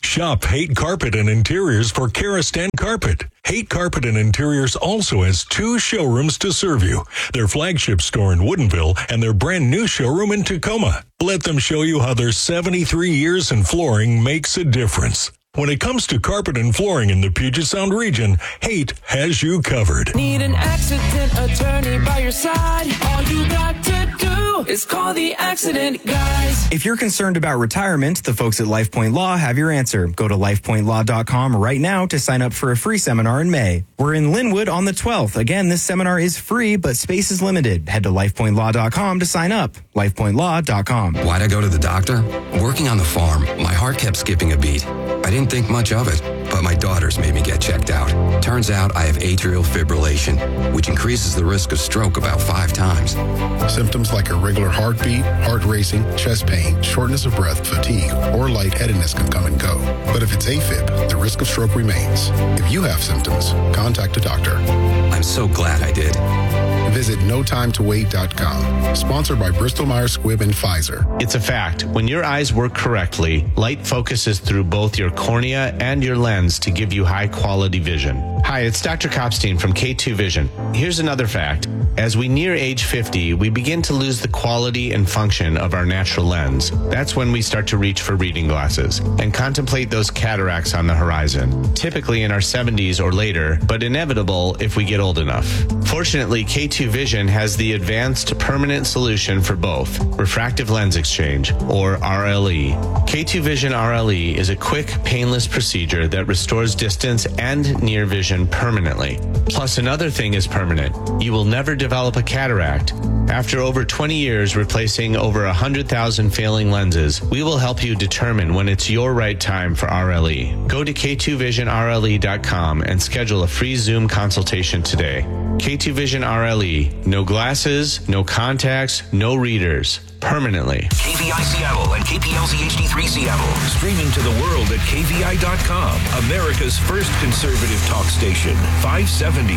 Shop Haight Carpet and Interiors for Karastan Carpet. Haight Carpet and Interiors also has 2 showrooms to serve you. Their flagship store in Woodinville and their brand new showroom in Tacoma. Let them show you how their 73 years in flooring makes a difference. When it comes to carpet and flooring in the Puget Sound region, Haight has you covered. Need an accident attorney by your side? All you got to do is call the accident guys. If you're concerned about retirement, the folks at LifePoint Law have your answer. Go to lifepointlaw.com right now to sign up for a free seminar in May. We're in Linwood on the 12th. Again, this seminar is free, but space is limited. Head to lifepointlaw.com to sign up. lifepointlaw.com. Why'd I go to the doctor? Working on the farm, my heart kept skipping a beat. I didn't think much of it, but my daughters made me get checked out. Turns out I have atrial fibrillation, which increases the risk of stroke about 5 times. Symptoms like irregular heartbeat, heart racing, chest pain, shortness of breath, fatigue, or lightheadedness can come and go. But if it's AFib, the risk of stroke remains. If you have symptoms, contact a doctor. I'm so glad I did. Visit NoTimeToWait.com. Sponsored by Bristol-Myers Squibb and Pfizer. It's a fact. When your eyes work correctly, light focuses through both your cornea and your lens to give you high-quality vision. Hi, it's Dr. Kopstein from K2 Vision. Here's another fact. As we near age 50, we begin to lose the quality and function of our natural lens. That's when we start to reach for reading glasses and contemplate those cataracts on the horizon, typically in our 70s or later, but inevitable if we get old enough. Fortunately, K2 Vision has the advanced permanent solution for both, refractive lens exchange, or RLE. K2 Vision RLE is a quick, painless procedure that restores distance and near vision permanently. Plus, another thing is permanent. You will never develop a cataract. After over 20 years replacing over 100,000 failing lenses, we will help you determine when it's your right time for RLE. Go to K2VisionRLE.com and schedule a free Zoom consultation today. K2 Vision RLE. No glasses, no contacts, no readers. Permanently. KVI Seattle and KPLZ HD3 Seattle. Streaming to the world at KVI.com. America's first conservative talk station. 570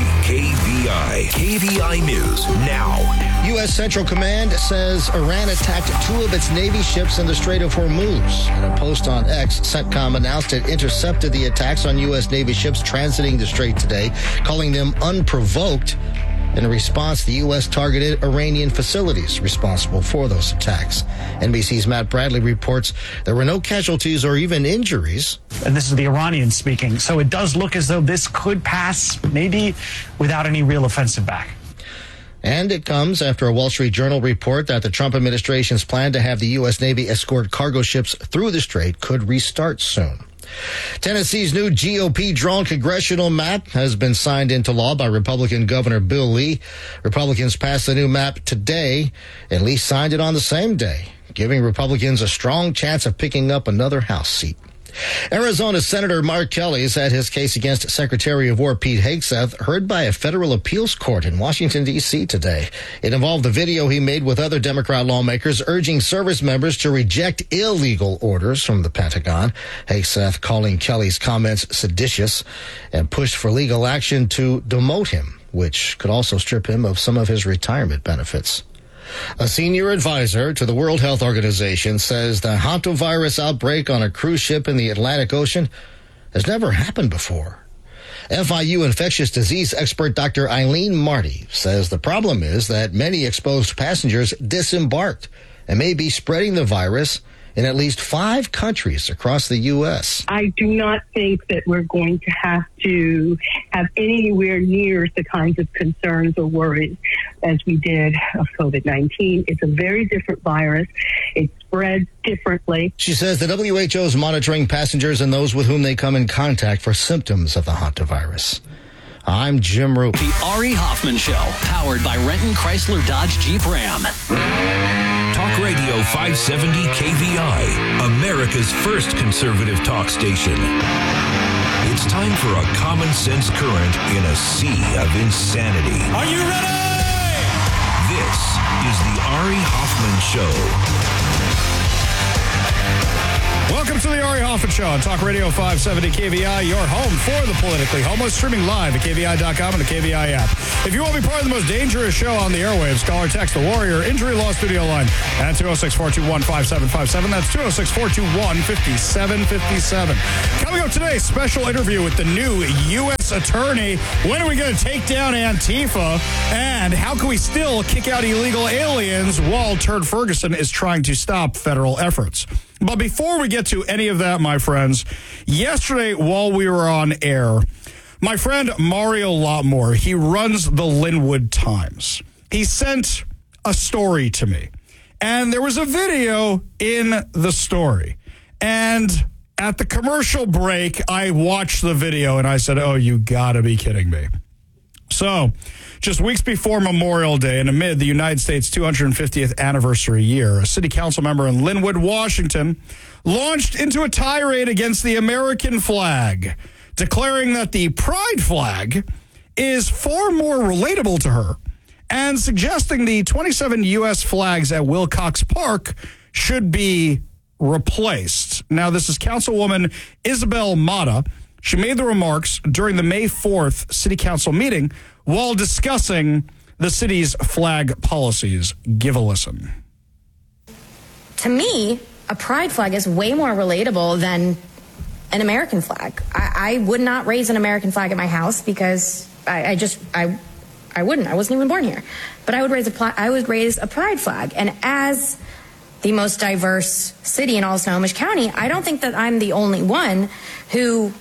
KVI. KVI News now. U.S. Central Command says Iran attacked 2 of its Navy ships in the Strait of Hormuz. In a post on X, CENTCOM announced it intercepted the attacks on U.S. Navy ships transiting the strait today, calling them unprovoked. In response, the U.S. targeted Iranian facilities responsible for those attacks. NBC's Matt Bradley reports there were no casualties or even injuries. And this is the Iranians speaking. So it does look as though this could pass, maybe without any real offensive back. And it comes after a Wall Street Journal report that the Trump administration's plan to have the U.S. Navy escort cargo ships through the strait could restart soon. Tennessee's new GOP drawn congressional map has been signed into law by Republican Governor Bill Lee. Republicans passed the new map today, and Lee signed it on the same day, giving Republicans a strong chance of picking up another House seat. Arizona Senator Mark Kelly has had his case against Secretary of War Pete Hegseth heard by a federal appeals court in Washington, D.C. today. It involved a video he made with other Democrat lawmakers urging service members to reject illegal orders from the Pentagon. Hegseth calling Kelly's comments seditious and pushed for legal action to demote him, which could also strip him of some of his retirement benefits. A senior advisor to the World Health Organization says the hantavirus outbreak on a cruise ship in the Atlantic Ocean has never happened before. FIU infectious disease expert Dr. Eileen Marty says the problem is that many exposed passengers disembarked and may be spreading the virus in at least 5 countries across the U.S. I do not think that we're going to have anywhere near the kinds of concerns or worries as we did of COVID-19. It's a very different virus. It spreads differently. She says the WHO is monitoring passengers and those with whom they come in contact for symptoms of the hantavirus. I'm Jim Roop. The Ari Hoffman Show, powered by Renton Chrysler Dodge Jeep Ram. Talk Radio 570 KVI, America's first conservative talk station. It's time for a common sense current in a sea of insanity. Are you ready? This is the Ari Hoffman Show. Welcome to the Ari Hoffman Show on Talk Radio 570 KVI, your home for the politically homeless, streaming live at KVI.com and the KVI app. If you want to be part of the most dangerous show on the airwaves, call or text the Warrior Injury Law Studio line at 206-421-5757. That's 206-421-5757. Coming up today, special interview with the new U.S. Attorney. When are we going to take down Antifa? And how can we still kick out illegal aliens while Turd Ferguson is trying to stop federal efforts? But before we get to any of that, my friends, yesterday while we were on air, my friend Mario Lotmore, he runs the Linwood Times. He sent a story to me, and there was a video in the story. And at the commercial break, I watched the video, and I said, oh, you gotta be kidding me. So, just weeks before Memorial Day and amid the United States' 250th anniversary year, a city council member in Linwood, Washington, launched into a tirade against the American flag, declaring that the pride flag is far more relatable to her and suggesting the 27 U.S. flags at Wilcox Park should be replaced. Now, this is Councilwoman Isabel Mata. She made the remarks during the May 4th City Council meeting while discussing the city's flag policies. Give a listen. To me, a pride flag is way more relatable than an American flag. I would not raise an American flag at my house because I wouldn't. I wasn't even born here. But I would raise a pride flag. And as the most diverse city in all of Snohomish County, I don't think that I'm the only one who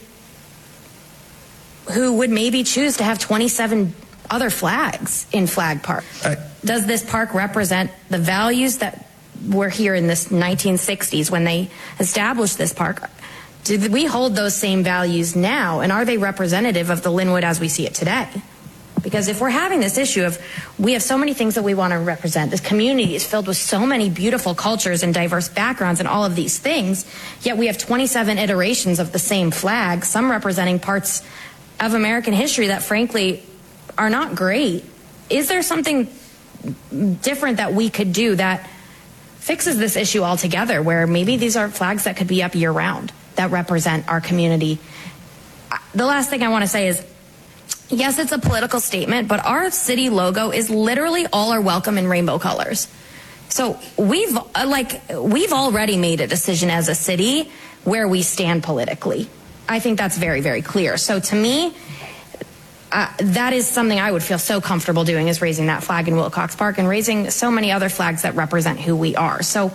would maybe choose to have 27 other flags in Flag Park. Does this park represent the values that were here in the 1960s when they established this park? Do we hold those same values now, and are they representative of the Linwood as we see it today? Because if we're having this issue of we have so many things that we want to represent, this community is filled with so many beautiful cultures and diverse backgrounds and all of these things, yet we have 27 iterations of the same flag, some representing parts of American history that frankly are not great. Is there something different that we could do that fixes this issue altogether, where maybe these are flags that could be up year round that represent our community? The last thing I want to say is, yes, it's a political statement, but our city logo is literally all are welcome in rainbow colors. So we've already made a decision as a city where we stand politically. I think that's very, very clear. So to me, that is something I would feel so comfortable doing, is raising that flag in Wilcox Park and raising so many other flags that represent who we are. So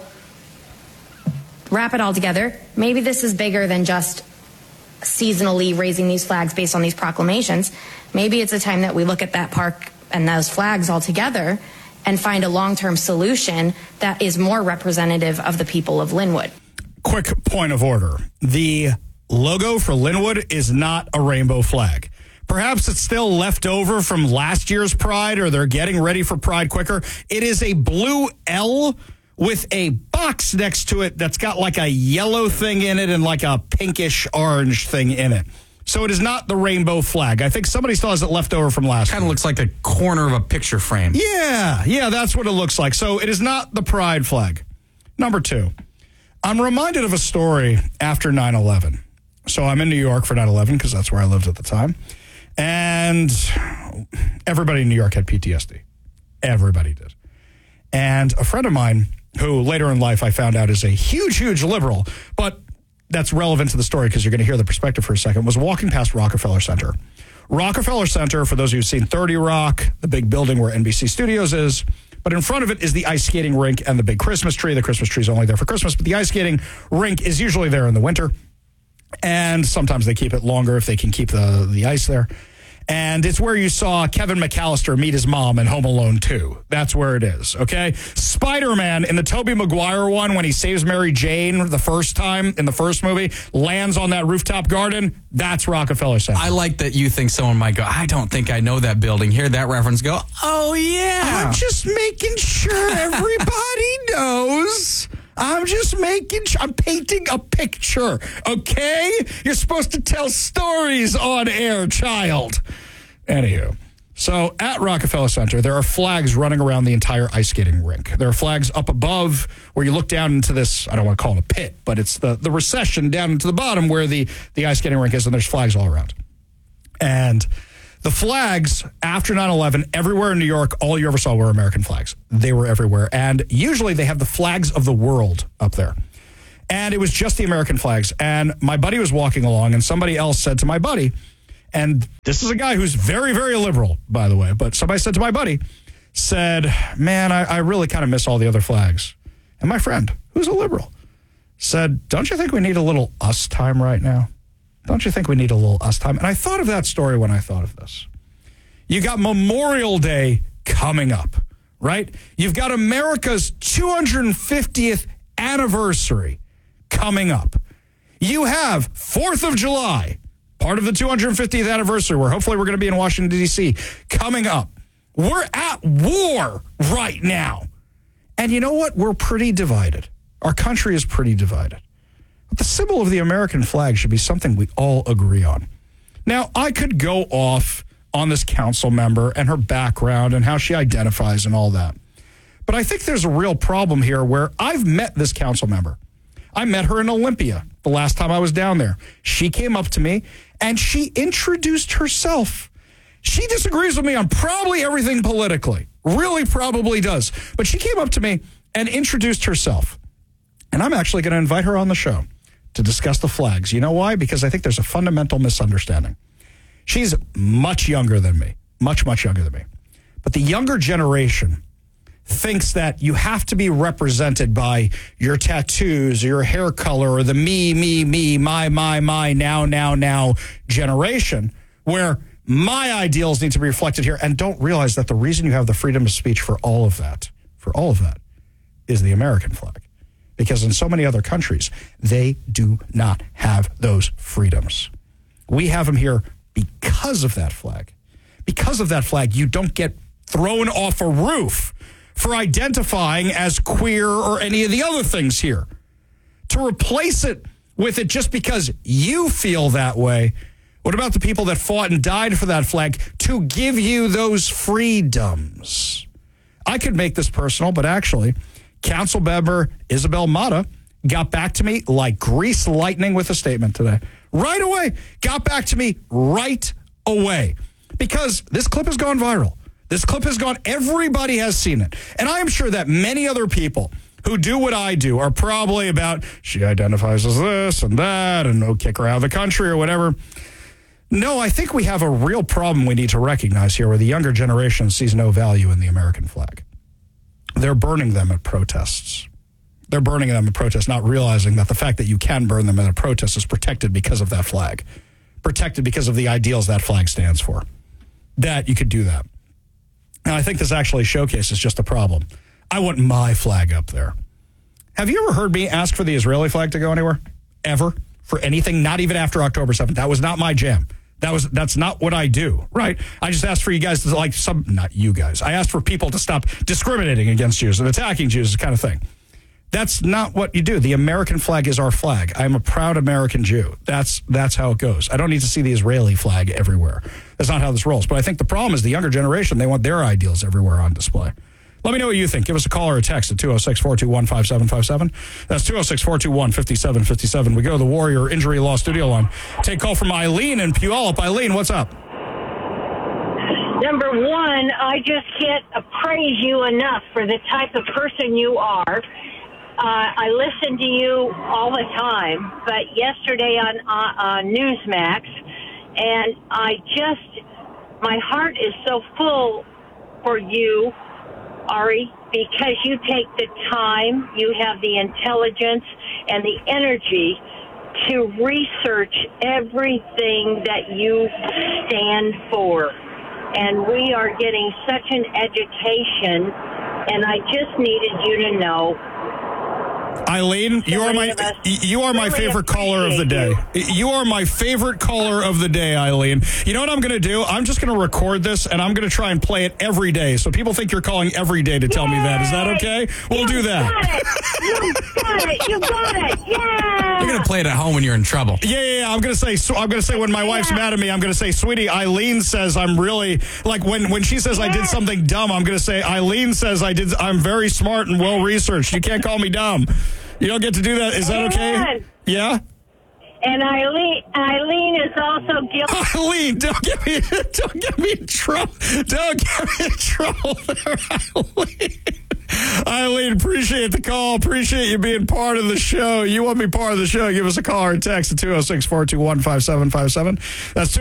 wrap it all together. Maybe this is bigger than just seasonally raising these flags based on these proclamations. Maybe it's a time that we look at that park and those flags all together and find a long-term solution that is more representative of the people of Linwood. Quick point of order. The logo for Linwood is not a rainbow flag. Perhaps it's still left over from last year's Pride, or they're getting ready for Pride quicker. It is a blue L with a box next to it that's got like a yellow thing in it and like a pinkish orange thing in it. So it is not the rainbow flag. I think somebody still has it left over from last year. Kind of looks like a corner of a picture frame. Yeah, that's what it looks like. So it is not the Pride flag. Number two, I'm reminded of a story after 9/11. So I'm in New York for 9/11 because that's where I lived at the time. And everybody in New York had PTSD. Everybody did. And a friend of mine, who later in life I found out is a huge, huge liberal, but that's relevant to the story because you're going to hear the perspective for a second, was walking past Rockefeller Center. Rockefeller Center, for those of you who've seen 30 Rock, the big building where NBC Studios is, but in front of it is the ice skating rink and the big Christmas tree. The Christmas tree is only there for Christmas, but the ice skating rink is usually there in the winter. And sometimes they keep it longer if they can keep the ice there. And it's where you saw Kevin McAllister meet his mom in Home Alone 2. That's where it is, okay? Spider-Man in the Tobey Maguire one, when he saves Mary Jane the first time in the first movie, lands on that rooftop garden. That's Rockefeller Center. I like that you think someone might go, I don't think I know that building. Hear that reference, go, oh, yeah. I'm just making sure everybody knows. I'm painting a picture, okay? You're supposed to tell stories on air, child. Anywho, So at Rockefeller Center, there are flags running around the entire ice skating rink. There are flags up above where you look down into this, I don't want to call it a pit, but it's the recession down into the bottom where the ice skating rink is, and there's flags all around. And the flags, after 9/11, everywhere in New York, all you ever saw were American flags. They were everywhere. And usually they have the flags of the world up there. And it was just the American flags. And my buddy was walking along, and somebody else said to my buddy, and this is a guy who's very, very liberal, by the way, but somebody said to my buddy, said, man, I really kind of miss all the other flags. And my friend, who's a liberal, said, don't you think we need a little us time right now? Don't you think we need a little us time? And I thought of that story when I thought of this. You got Memorial Day coming up, right? You've got America's 250th anniversary coming up. You have 4th of July, part of the 250th anniversary, where hopefully we're going to be in Washington, D.C., coming up. We're at war right now. And you know what? We're pretty divided. Our country is pretty divided. But the symbol of the American flag should be something we all agree on. Now, I could go off on this council member and her background and how she identifies and all that. But I think there's a real problem here where I've met this council member. I met her in Olympia the last time I was down there. She came up to me and she introduced herself. She disagrees with me on probably everything politically. Really probably does. But she came up to me and introduced herself. And I'm actually going to invite her on the show to discuss the flags. You know why? Because I think there's a fundamental misunderstanding. She's much younger than me. Much, much younger than me. But the younger generation thinks that you have to be represented by your tattoos or your hair color or the me, my, now generation, where my ideals need to be reflected here, and don't realize that the reason you have the freedom of speech for all of that, is the American flag. Because in so many other countries, they do not have those freedoms. We have them here because of that flag. Because of that flag, you don't get thrown off a roof for identifying as queer or any of the other things here. To replace it with it just because you feel that way, what about the people that fought and died for that flag to give you those freedoms? I could make this personal, but actually, Council member Isabel Mata got back to me like grease lightning with a statement today. Right away. Got back to me right away. Because this clip has gone viral. This clip has gone, everybody has seen it. And I am sure that many other people who do what I do are probably about, she identifies as this and that, and no, kick her out of the country or whatever. No, I think we have a real problem we need to recognize here where the younger generation sees no value in the American flag. They're burning them at protests. They're burning them at protests, not realizing that the fact that you can burn them at a protest is protected because of that flag. Protected because of the ideals that flag stands for. That you could do that. And I think this actually showcases just the problem. I want my flag up there. Have you ever heard me ask for the Israeli flag to go anywhere? Ever? For anything? Not even after October 7th. That was not my jam. That's not what I do, right? I just asked for you guys to not you guys. I asked for people to stop discriminating against Jews and attacking Jews, kind of thing. That's not what you do. The American flag is our flag. I'm a proud American Jew. That's how it goes. I don't need to see the Israeli flag everywhere. That's not how this rolls. But I think the problem is the younger generation, they want their ideals everywhere on display. Let me know what you think. Give us a call or a text at 206-421-5757. That's 206-421-5757. We go to the Warrior Injury Law Studio line. Take call from Eileen in Puyallup. Eileen, what's up? Number one, I just can't praise you enough for the type of person you are. I listen to you all the time, but yesterday on Newsmax, and my heart is so full for you, Ari, because you take the time, you have the intelligence and the energy to research everything that you stand for. And we are getting such an education, and I just needed you to know. Eileen, you are my favorite caller of the day. You are my favorite caller of the day, Eileen. You know what I'm going to do? I'm just going to record this, and I'm going to try and play it every day, so people think you're calling every day to tell me that. Is that okay? We'll do that. You got it. You got it. Yay! You're going to play it at home when you're in trouble. Yeah. I'm gonna say when my wife's mad at me, I'm gonna say, sweetie, Eileen says I'm really like when she says I did something dumb, I'm gonna say Eileen says I'm very smart and well researched. You can't call me dumb. You don't get to do that. Is that okay? Yeah. And Eileen is also guilty. Eileen, don't get me in trouble. Don't get me in trouble there, Eileen. Eileen, appreciate the call. Appreciate you being part of the show. You want to be part of the show, give us a call or text at 206-421-5757. That's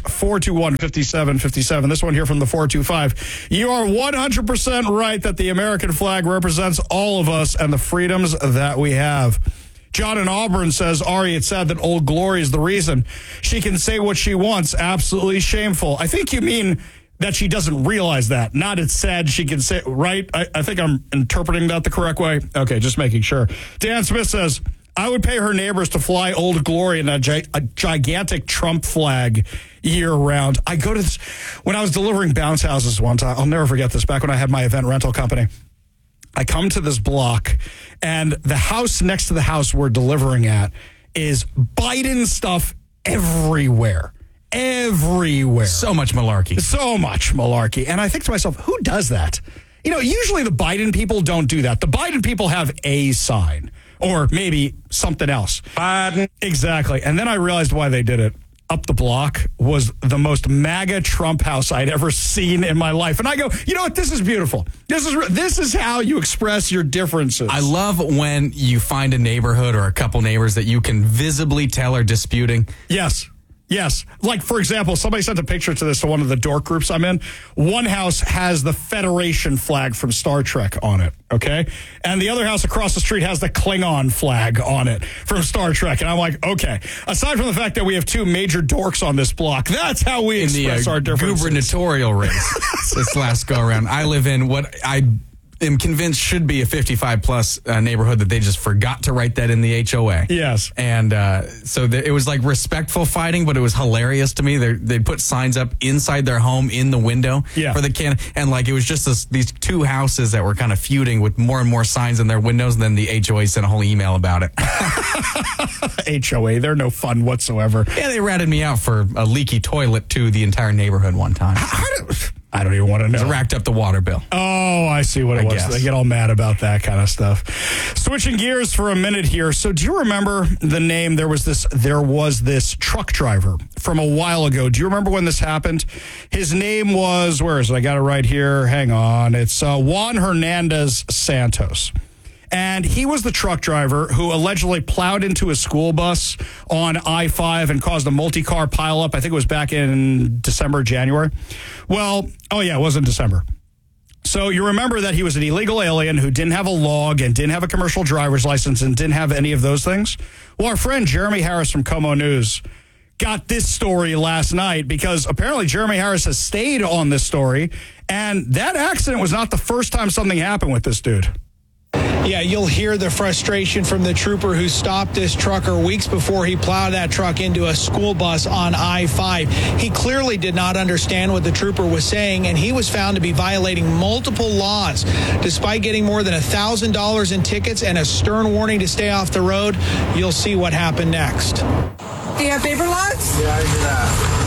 206-421-5757. This one here from the 425. You are 100% right that the American flag represents all of us and the freedoms that we have. John in Auburn says, Ari, it's sad that Old Glory is the reason. She can say what she wants. Absolutely shameful. I think you mean that she doesn't realize that. Not it's sad she can say, right? I think I'm interpreting that the correct way. Okay, just making sure. Dan Smith says, I would pay her neighbors to fly Old Glory in a gigantic Trump flag year round. I go to this, when I was delivering bounce houses one time, I'll never forget this, back when I had my event rental company. I come to this block, and the house next to the house we're delivering at is Biden stuff everywhere. Everywhere. So much malarkey. So much malarkey. And I think to myself, who does that? You know, usually the Biden people don't do that. The Biden people have a sign or maybe something else. Biden. Exactly. And then I realized why they did it. Up the block was the most MAGA Trump house I'd ever seen in my life. And I go, you know what? This is beautiful. This is how you express your differences. I love when you find a neighborhood or a couple neighbors that you can visibly tell are disputing. Yes. Like, for example, somebody sent a picture to one of the dork groups I'm in. One house has the Federation flag from Star Trek on it, okay? And the other house across the street has the Klingon flag on it from Star Trek. And I'm like, okay. Aside from the fact that we have two major dorks on this block, that's how we express our differences. Gubernatorial race this last go-around. I live in what I am convinced should be a 55-plus neighborhood that they just forgot to write that in the HOA. Yes. And so it was like respectful fighting, but it was hilarious to me. They put signs up inside their home in the window for the can. And like it was just these two houses that were kind of feuding with more and more signs in their windows. And then the HOA sent a whole email about it. HOA, they're no fun whatsoever. Yeah, they ratted me out for a leaky toilet to the entire neighborhood one time. I don't even want to know. It racked up the water bill. Oh, I see what it was. They get all mad about that kind of stuff. Switching gears for a minute here. So do you remember the name? There was this truck driver from a while ago. Do you remember when this happened? His name was, where is it? I got it right here. Hang on. It's Juan Hernandez Santos. And he was the truck driver who allegedly plowed into a school bus on I-5 and caused a multi-car pileup. I think it was back in December, January. Well, it was in December. So you remember that he was an illegal alien who didn't have a log and didn't have a commercial driver's license and didn't have any of those things? Well, our friend Jeremy Harris from Como News got this story last night because apparently Jeremy Harris has stayed on this story. And that accident was not the first time something happened with this dude. Yeah, you'll hear the frustration from the trooper who stopped this trucker weeks before he plowed that truck into a school bus on I-5. He clearly did not understand what the trooper was saying, and he was found to be violating multiple laws. Despite getting more than $1,000 in tickets and a stern warning to stay off the road, you'll see what happened next. Do you have paper logs? Yeah, I do that.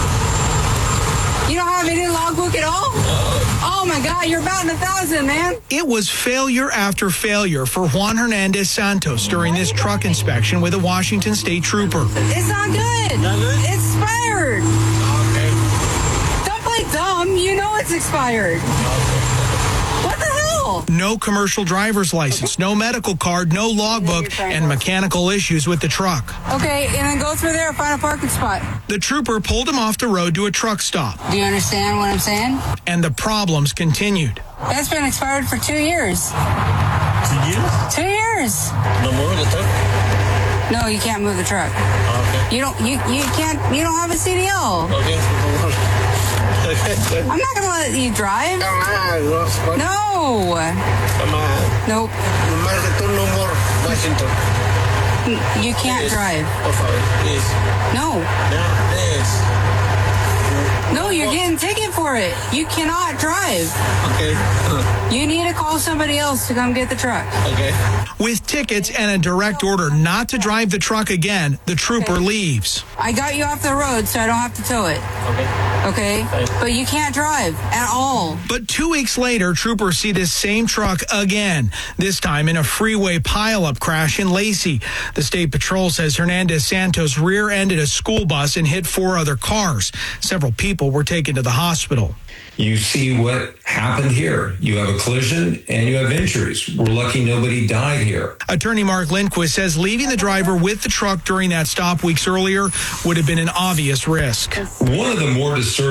You don't have any logbook at all? Oh my God, you're about 1,000, man. It was failure after failure for Juan Hernandez Santos during this truck inspection with a Washington State trooper. It's not good. Not good? It's expired. Okay. Don't play dumb. You know it's expired. Okay. What the hell? No commercial driver's license, no medical card, no logbook, and mechanical issues with the truck. Okay, and then go through there and find a parking spot. The trooper pulled him off the road to a truck stop. Do you understand what I'm saying? And the problems continued. That's been expired for 2 years. 2 years? 2 years. No more the truck? No, you can't move the truck. Okay. You don't have a CDL. Okay. I'm not gonna let you drive. Come on, no. Come on. Nope. No more Washington. You can't drive. Please. No. No, please. No, you're getting ticket pay for it. You cannot drive. Okay. You need to call somebody else to come get the truck. Okay. With tickets and a direct order not to drive the truck again, the trooper leaves. I got you off the road so I don't have to tow it. Okay? But you can't drive at all. But 2 weeks later, troopers see this same truck again, this time in a freeway pileup crash in Lacey. The state patrol says Hernandez Santos rear-ended a school bus and hit 4 other cars. Several people were taken to the hospital. You see what happened here. You have a collision and you have injuries. We're lucky nobody died here. Attorney Mark Lindquist says leaving the driver with the truck during that stop weeks earlier would have been an obvious risk. One of the more disturbing